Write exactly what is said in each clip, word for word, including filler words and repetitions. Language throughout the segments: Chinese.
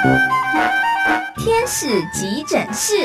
天使急诊室，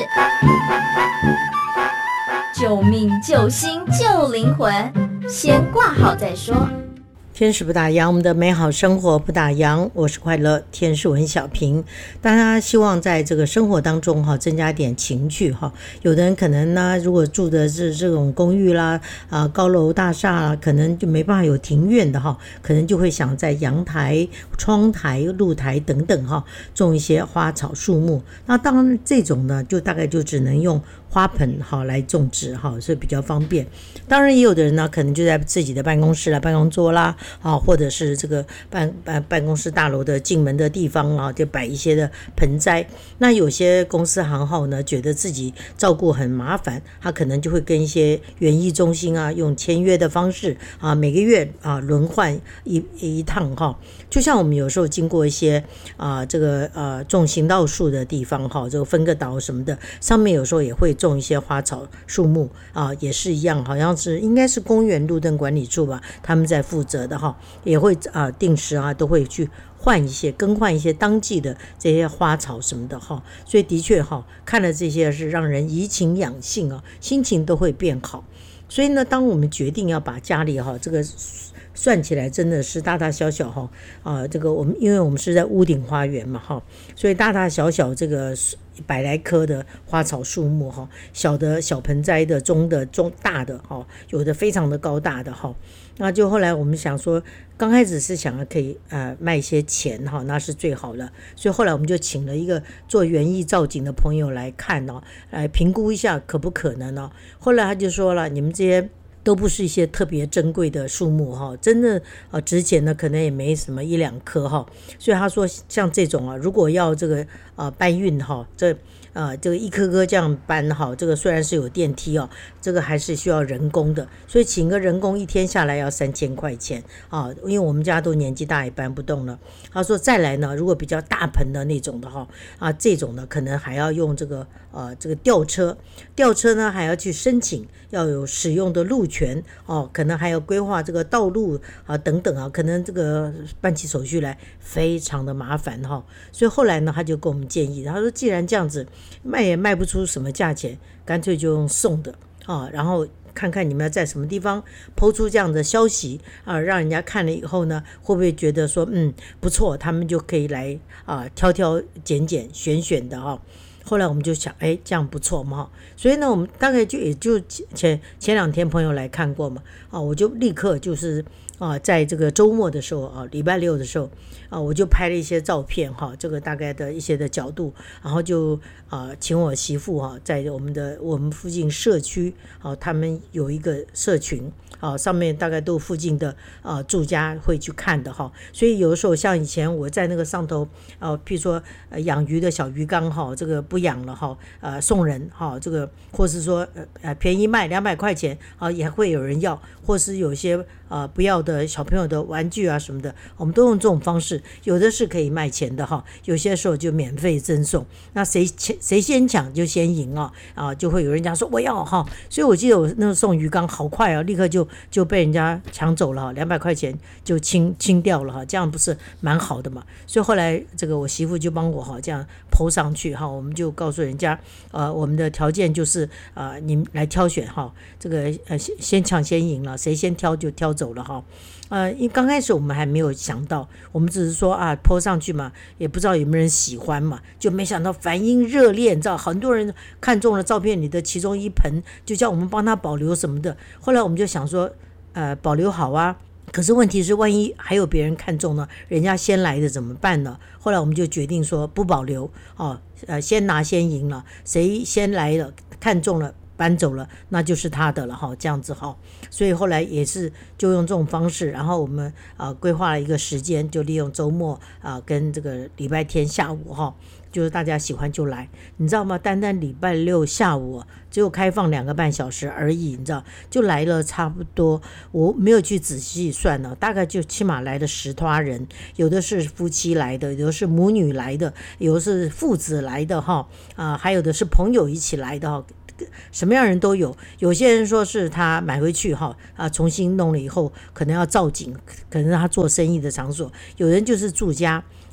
救命救心救灵魂，先挂号再说。 天使不打烊，我们的美好生活不打烊。我是快乐天使文小平。大家希望在这个生活当中哈增加点情趣哈。有的人可能呢，如果住的是这种公寓啦啊高楼大厦啦，可能就没办法有庭院的哈，可能就会想在阳台、窗台、露台等等哈种一些花草树木。那当然这种呢，就大概就只能用花盆哈来种植哈，所以比较方便。当然也有的人呢，可能就在自己的办公室啦、办公桌啦啊，或者是这个办办办公室大楼的进门的地方啊，就摆一些的盆栽。那有些公司行号呢，觉得自己照顾很麻烦，他可能就会跟一些园艺中心啊，用签约的方式啊，每个月啊轮换一一趟哈。就像我们有时候经过一些啊这个呃种行道树的地方哈，这个分个岛什么的，上面有时候也会种一些花草树木啊，也是一样，好像是应该是公园路灯管理处吧，他们在负责的哈，也会啊定时啊都会去换一些更换一些当季的这些花草什么的哈，所以的确哈，看了这些是让人怡情养性啊，心情都会变好。所以呢，当我们决定要把家里哈这个算起来真的是大大小小哈啊，这个我们因为我们是在屋顶花园嘛哈，所以大大小小这个百来棵的花草树木哈，小的小盆栽的、中的、中大的哈，有的非常的高大的哈。那就后来我们想说，刚开始是想要可以呃卖一些钱哈，那是最好的，所以后来我们就请了一个做园艺造景的朋友来看哦，来评估一下可不可能哦。后来他就说了，你们这些都不是一些特别珍贵的树木哈，真的啊值钱的可能也没什么一两棵哈，所以他说像这种啊，如果要这个啊搬运哈，这啊这个一颗颗这样搬哈，这个虽然是有电梯哦，这个还是需要人工的，所以请个人工一天下来要三千块钱啊，因为我们家都年纪大也搬不动了。他说再来呢，如果比较大盆的那种的哈啊，这种呢可能还要用这个呃这个吊车，吊车呢还要去申请，要有使用的路权哦，可能还要规划这个道路啊等等啊，可能这个办起手续来非常的麻烦哈。所以后来呢，他就跟我们建议，他说既然这样子卖也卖不出什么价钱，干脆就用送的啊，然后看看你们要在什么地方抛出这样的消息啊，让人家看了以后呢，会不会觉得说嗯不错，他们就可以来啊挑挑拣拣选选的哈。后来我们就想，哎，这样不错嘛，所以呢，我们大概就也就前前两天朋友来看过嘛，啊，我就立刻就是啊，在这个周末的时候啊，礼拜六的时候啊，我就拍了一些照片哈，这个大概的一些的角度，然后就啊，请我媳妇哈，在我们的我们附近社区啊，他们有一个社群啊，上面大概都附近的啊住家会去看的哈，所以有的时候像以前我在那个上头啊，譬如说呃养鱼的小鱼缸哈，这个不养了哈，呃送人哈，这个或是说呃便宜卖两百块钱啊，也会有人要，或是有些呃不要的小朋友的玩具啊什么的，我们都用这种方式，有的是可以卖钱的哈，有些时候就免费赠送，那谁谁先抢就先赢啊啊，就会有人家说我要哈，所以我记得我那个送鱼缸好快啊，立刻就就被人家抢走了，两百块钱就清清掉了哈，这样不是蛮好的嘛？所以后来这个我媳妇就帮我哈这样po上去哈，我们就告诉人家呃我们的条件就是啊、呃、你们来挑选哈，这个呃先抢先赢了，谁先挑就挑走了哈。呃，因为刚开始我们还没有想到，我们只是说啊po上去嘛，也不知道有没有人喜欢嘛，就没想到反应热烈，你知道很多人看中了照片里的其中一盆，就叫我们帮他保留什么的。后来我们就想说，呃，保留好啊。可是问题是，万一还有别人看中呢？人家先来的怎么办呢？后来我们就决定说不保留哦，呃，先拿先赢了，谁先来了看中了搬走了，那就是他的了哈，这样子哈。所以后来也是就用这种方式，然后我们啊规划了一个时间，就利用周末啊跟这个礼拜天下午哈，就是大家喜欢就来，你知道吗？单单礼拜六下午只有开放两个半小时而已，你知道，就来了差不多，我没有去仔细算呢，大概就起码来了十多人，有的是夫妻来的，有的是母女来的，有的是父子来的哈，啊，还有的是朋友一起来的哈。什么样人都有，有些人说是他买回去哈啊，重新弄了以后可能要造景，可能是他做生意的场所，有人就是住家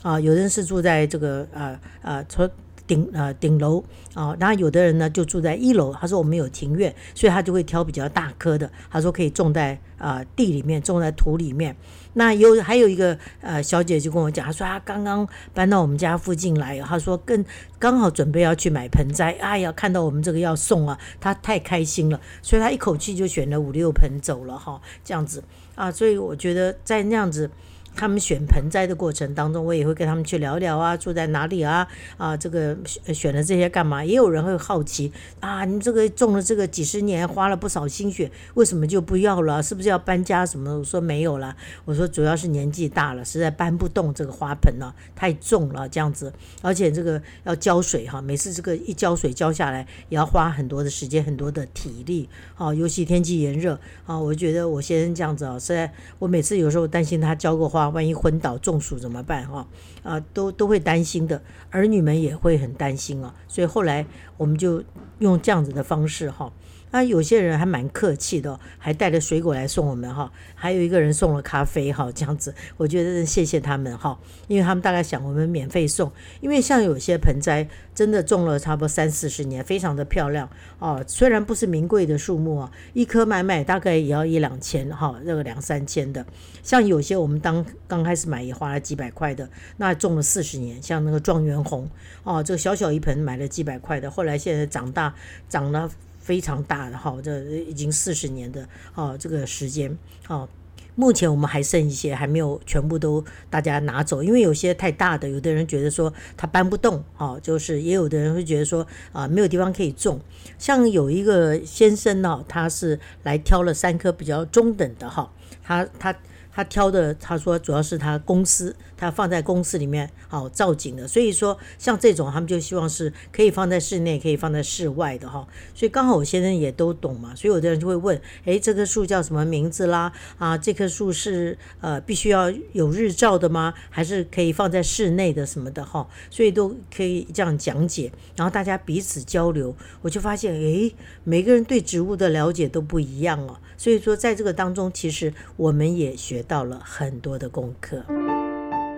啊，有的人是住在这个呃呃从顶呃顶楼啊，然后有的人呢就住在一楼。他说我们有庭院，所以他就会挑比较大棵的。他说可以种在啊、呃、地里面，种在土里面。那有还有一个呃小姐就跟我讲，她说她刚刚搬到我们家附近来，她说更刚好准备要去买盆栽，哎呀，看到我们这个要送啊，她太开心了，所以她一口气就选了五六盆走了哈，这样子啊，所以我觉得在那样子。他们选盆栽的过程当中，我也会跟他们去聊聊啊，住在哪里啊？啊，这个选了这些干嘛？也有人会好奇啊，你这个种了这个几十年，花了不少心血，为什么就不要了？是不是要搬家什么？我说没有啦，我说主要是年纪大了，实在搬不动这个花盆了、啊，太重了这样子，而且这个要浇水哈，每次这个一浇水浇下来，也要花很多的时间，很多的体力啊，尤其天气炎热啊，我觉得我先生这样子啊，实在我每次有时候担心他浇个花。万一昏倒中暑怎么办哈？啊，都都会担心的，儿女们也会很担心啊。所以后来我们就用这样子的方式哈。那有些人还蛮客气的、哦，还带了水果来送我们哈。还有一个人送了咖啡哈，这样子，我觉得谢谢他们哈，因为他们大概想我们免费送。因为像有些盆栽真的种了差不多三四十年，非常的漂亮哦。虽然不是名贵的树木啊，一棵买买大概也要一两千哈，这个两三千的。像有些我们当刚开始买也花了几百块的，那种了四十年，像那个状元红哦，这个小小一盆买了几百块的，后来现在长大长了。非常大的哈，这已经四十年的哦，这个时间哦，目前我们还剩一些，还没有全部都大家拿走，因为有些太大的，有的人觉得说他搬不动哦，就是也有的人会觉得说啊、呃、没有地方可以种。像有一个先生呢、哦，他是来挑了三棵比较中等的哈，他他。他挑的，他说主要是他公司，他放在公司里面好造景的，所以说像这种他们就希望是可以放在室内，可以放在室外的哈。所以刚好我先生也都懂嘛，所以有的人就会问，诶，这棵树叫什么名字啦？啊，这棵树是呃必须要有日照的吗？还是可以放在室内的什么的哈？所以都可以这样讲解，然后大家彼此交流，我就发现，诶，每个人对植物的了解都不一样哦。所以说在这个当中，其实我们也学到了很多的功课。